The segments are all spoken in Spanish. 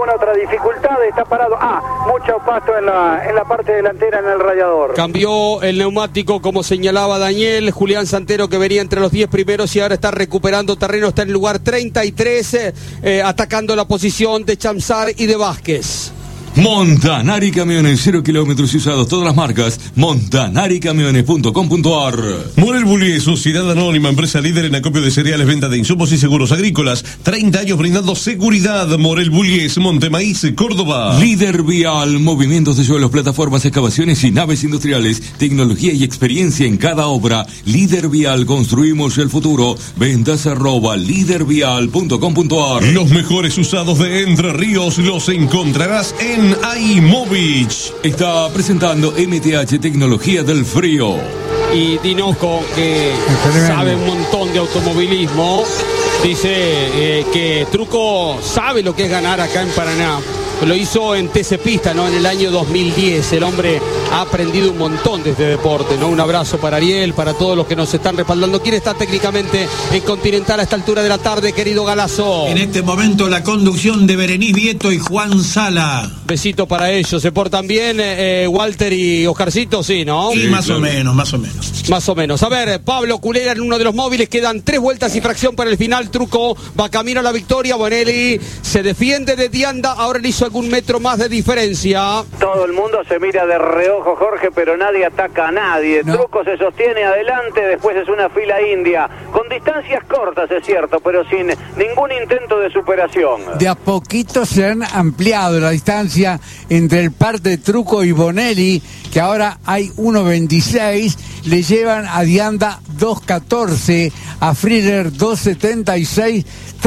alguna otra dificultad, está parado. Mucho pasto en la parte delantera en el radiador. Cambió el neumático, como señalaba Daniel. Julián Santero, que venía entre los 10 primeros y ahora está recuperando terreno, está en el lugar 33, atacando la posición de Chamsar y de Vázquez. Montanari Camiones, 0 kilómetros usados, todas las marcas. montanaricamiones.com.ar. Morel Bullies, sociedad anónima, empresa líder en acopio de cereales, venta de insumos y seguros agrícolas. 30 años brindando seguridad. Morel Bullies, Montemaíz, Córdoba. Líder Vial, movimientos de suelos, plataformas, excavaciones y naves industriales. Tecnología y experiencia en cada obra. Líder Vial, construimos el futuro. Ventas @lidervial.com.ar. Los mejores usados de Entre Ríos los encontrarás en iMovich. Está presentando MTH Tecnología del Frío. Y Dinoco, que sabe un montón de automovilismo, dice que Truco sabe lo que es ganar acá en Paraná. Lo hizo en TC Pista, ¿no? En el año 2010. El hombre ha aprendido un montón de este deporte, ¿no? Un abrazo para Ariel, para todos los que nos están respaldando. ¿Quién está técnicamente en Continental a esta altura de la tarde, querido Galazo? En este momento la conducción de Berenice Vieto y Juan Sala. Besito para ellos. ¿Se portan bien Walter y Oscarcito? Sí, ¿no? Sí, más o menos. Más o menos. A ver, Pablo Culera en uno de los móviles. Quedan 3 vueltas y fracción para el final. Truco va camino a la victoria. Bonelli se defiende de Dianda. Ahora le hizo algún metro más de diferencia. Todo el mundo se mira de reojo, Jorge, pero nadie ataca a nadie. No. Truco se sostiene adelante, después es una fila india, con distancias cortas, es cierto, pero sin ningún intento de superación. De a poquito se han ampliado la distancia entre el par de Truco y Bonelli, que ahora hay 1.26, le llevan a Dianda 2.14, a Friller 2.76,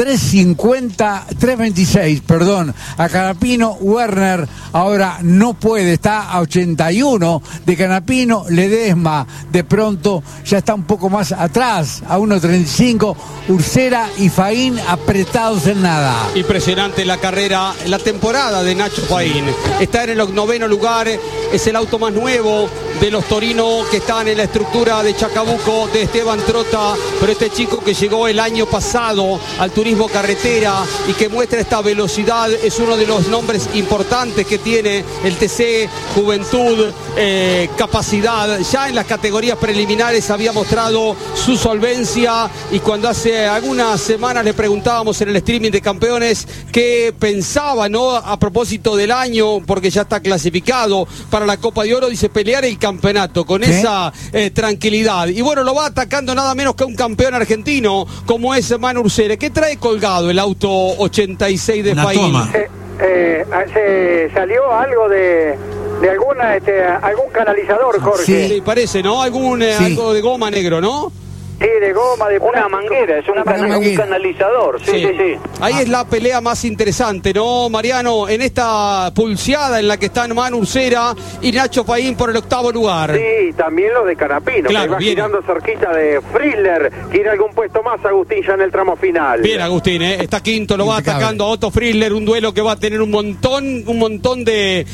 3.26, a Canapino. Werner ahora no puede, está a 81 de Canapino. Ledesma de pronto ya está un poco más atrás, a 1.35. Ursera y Faín apretados en nada. Impresionante la carrera, la temporada de Nacho Faín. Está en el 9º lugar, es el auto más nuevo de los Torino que están en la estructura de Chacabuco de Esteban Trota, pero este chico que llegó el año pasado al turismo carretera y que muestra esta velocidad es uno de los nombres importantes que tiene el TC, juventud, capacidad. Ya en las categorías preliminares había mostrado su solvencia, y cuando hace algunas semanas le preguntábamos en el streaming de campeones qué pensaba, ¿no? A propósito del año, porque ya está clasificado para la Copa de Oro, dice pelear el campeonato con esa tranquilidad. Y bueno, lo va atacando nada menos que un campeón argentino como es Manu Ursera. ¿Qué trae colgado el auto 86 de Faín? Se salió algo de alguna algún canalizador, Jorge. Sí, parece, ¿no? Algo de goma negro, ¿no? Sí, de goma, de una manguera, es un canalizador, sí. Ahí es la pelea más interesante, ¿no, Mariano? En esta pulseada en la que están Manu Ursera y Nacho Faín por el 8º lugar. Sí, también lo de Canapino, claro, que va girando cerquita de Friller. Quiere algún puesto más Agustín ya en el tramo final. Bien, Agustín, está quinto, lo va atacando a Otto Friller, un duelo que va a tener un montón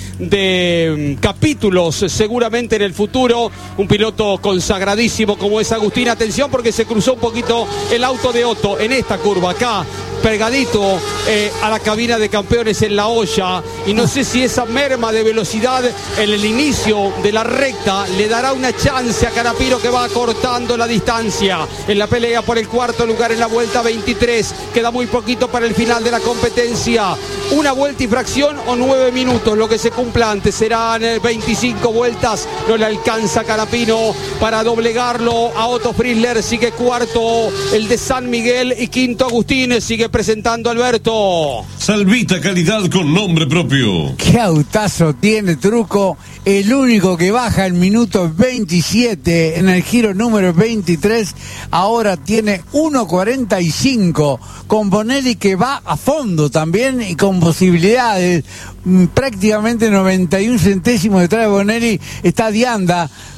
de capítulos seguramente en el futuro. Un piloto consagradísimo como es Agustín. Atención, porque se cruzó un poquito el auto de Otto en esta curva acá, pegadito a la cabina de campeones en la olla, y no sé si esa merma de velocidad en el inicio de la recta le dará una chance a Canapino, que va acortando la distancia en la pelea por el 4º lugar en la vuelta 23. Queda muy poquito para el final de la competencia, una vuelta y fracción o 9 minutos, lo que se cumpla antes serán 25 vueltas. No le alcanza Canapino para doblegarlo a Otto Frizzler. Sigue cuarto el de San Miguel y quinto Agustín. Sigue presentando Alberto. Salvita, calidad con nombre propio. Qué autazo tiene Truco, el único que baja el minuto 27 en el giro número 23. Ahora tiene 1.45 con Bonelli, que va a fondo también y con posibilidades. Prácticamente 91 centésimos detrás de Bonelli está Dianda.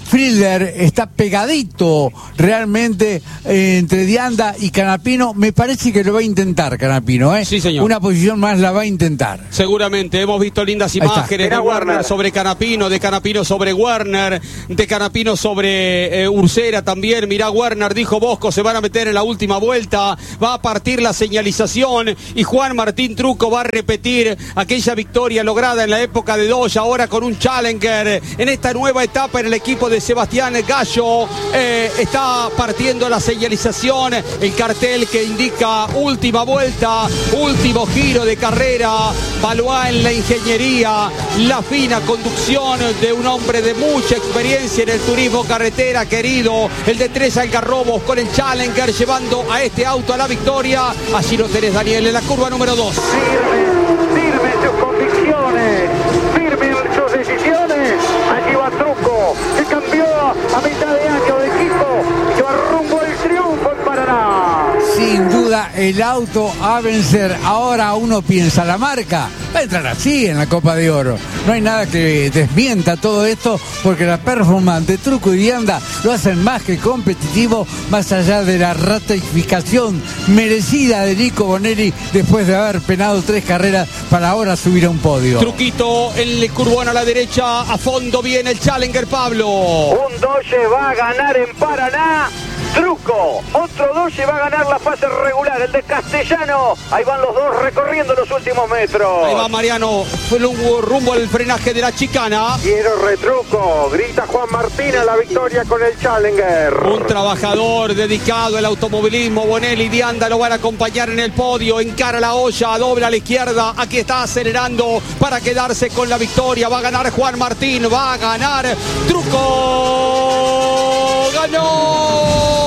Friedler está pegadito realmente entre Dianda y Canapino. Me parece que lo va a intentar Canapino, ¿eh? Sí, señor. Una posición más la va a intentar. Seguramente, hemos visto lindas imágenes de Werner sobre Canapino, de Canapino sobre Werner, de Canapino sobre Ursera también. Mirá, Werner, dijo Bosco, se van a meter en la última vuelta, va a partir la señalización y Juan Martín Truco va a repetir aquella victoria lograda en la época de Dodge, ahora con un Challenger en esta nueva etapa en el equipo de Sebastián Gallo. Está partiendo la señalización, el cartel que indica última vuelta, último giro de carrera. Valois en la ingeniería, la fina conducción de un hombre de mucha experiencia en el turismo carretera, querido, el de Tres Algarrobos con el Challenger llevando a este auto a la victoria. Allí lo tenés, Daniel, en la curva número 2. Firme sus convicciones, firme sus decisiones. Allí va Truco, que cambió a mitad de año de equipo y que va rumbo al triunfo en Paraná. Sin duda el auto a vencer. Ahora uno piensa, la marca va a entrar así en la Copa de Oro. No hay nada que desmienta todo esto, porque la performance de Truco y Dianda lo hacen más que competitivo, más allá de la ratificación merecida de Nico Bonelli después de haber penado 3 carreras para ahora subir a un podio. Truquito, el curbón a la derecha, a fondo viene el Challenger, Pablo. Un Dodge va a ganar en Paraná. Truco, otro Dodge va a ganar la fase regular, el de Castellano. Ahí van los dos recorriendo los últimos metros. Ahí va Mariano, fue rumbo al frenaje de la chicana. Quiero retruco, grita Juan Martín a la victoria con el Challenger. Un trabajador dedicado al automovilismo. Bonelli y Dianda lo van a acompañar en el podio. Encara la olla, dobla a la izquierda. Aquí está acelerando para quedarse con la victoria. Va a ganar Juan Martín, va a ganar Truco. ¡Ganó!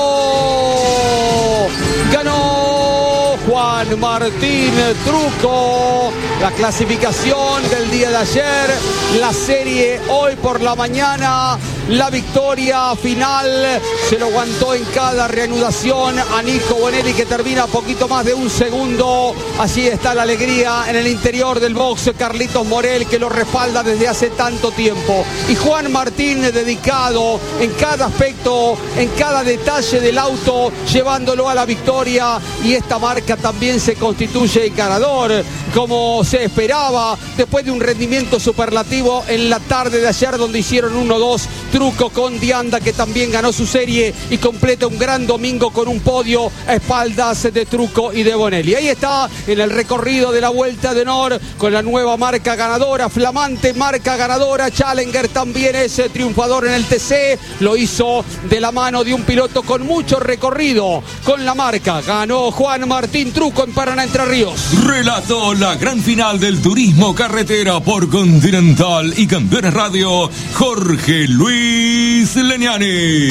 Ganó Juan Martín Truco. La clasificación del día de ayer, la serie hoy por la mañana, la victoria final, se lo aguantó en cada reanudación a Nico Bonelli, que termina a poquito más de un segundo. Así está la alegría en el interior del box. Carlitos Morel, que lo respalda desde hace tanto tiempo, y Juan Martín dedicado en cada aspecto, en cada detalle del auto, llevándolo a la victoria. Y esta marca también se constituye en ganador, como se esperaba, después de un rendimiento superlativo en la tarde de ayer, donde hicieron 1-2 Truco con Dianda, que también ganó su serie y completa un gran domingo con un podio a espaldas de Truco y de Bonelli. Ahí está en el recorrido de la Vuelta de Honor con la nueva marca ganadora, flamante marca ganadora. Challenger también es triunfador en el TC, lo hizo de la mano de un piloto con mucho recorrido con la marca. Ganó Juan Martín Truco en Paraná, Entre Ríos. Relató la gran final del turismo carretera por Continental y Campeones Radio, Jorge Luis Leniani.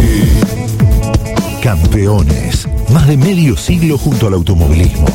Campeones, más de medio siglo junto al automovilismo.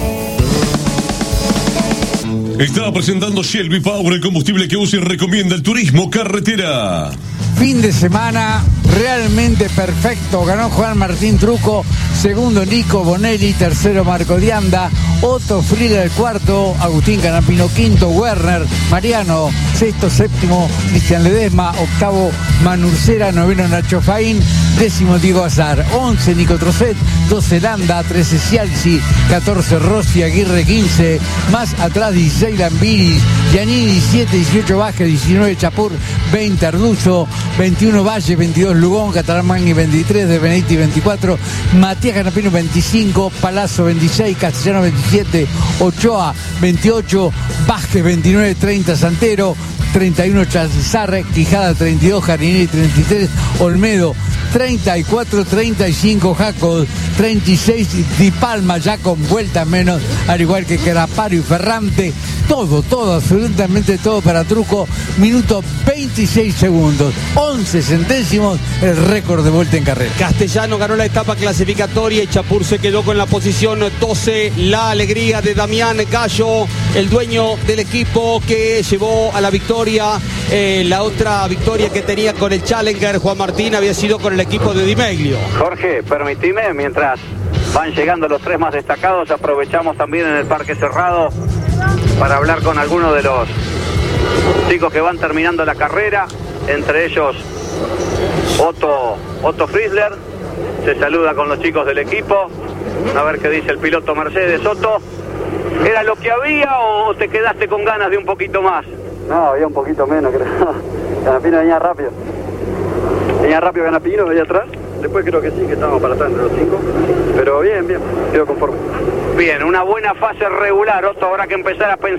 Está presentando Shelby Power, el combustible que usa y recomienda el turismo carretera. Fin de semana realmente perfecto. Ganó Juan Martín Truco, segundo Nico Bonelli, tercero Marco Dianda, Otto Friedler el cuarto, Agustín Canapino quinto, Werner, Mariano sexto, séptimo Cristian Ledesma, octavo Manursera, noveno Nacho Faín, décimo Diego Azar, 11 Nico Trocet, 12 Landa, 13 Cialci, 14 Rossi, Aguirre 15, más atrás 16 Lambiris, Giannini 17, 18 Vázquez, 19 Chapur, 20 Arduzo, 21 Valle, 22 Lugón, Catalán Magni 23, De Benetti 24, Matías Canapino 25, Palazzo 26, Castellano 27, Ochoa 28, Vázquez 29, 30 Santero, 31 Chazarre, Quijada 32, Jardinelli 33, Olmedo 34, 35 Jacob, 36 Di Palma, ya con vueltas menos, al igual que Caraparo y Ferrante. Todo, absolutamente todo para Truco. Minuto 26 segundos, 11 centésimos, el récord de vuelta en carrera. Castellano ganó la etapa clasificatoria y Chapur se quedó con la posición 12. La alegría de Damián Gallo, el dueño del equipo que llevó a la victoria. La otra victoria que tenía con el Challenger Juan Martín había sido con el equipo de Di Meglio. Jorge, permitime, mientras van llegando los tres más destacados, aprovechamos también en el Parque Cerrado para hablar con algunos de los chicos que van terminando la carrera, entre ellos Otto Frizzler se saluda con los chicos del equipo. A ver qué dice el piloto Mercedes. Otto, ¿era lo que había o te quedaste con ganas de un poquito más? No, había un poquito menos, creo. Canapino venía rápido. Canapino, allá atrás. Después creo que sí, que estábamos para atrás entre los 5. Pero bien, quedo conforme. Bien, una buena fase regular, Otto, habrá que empezar a pensar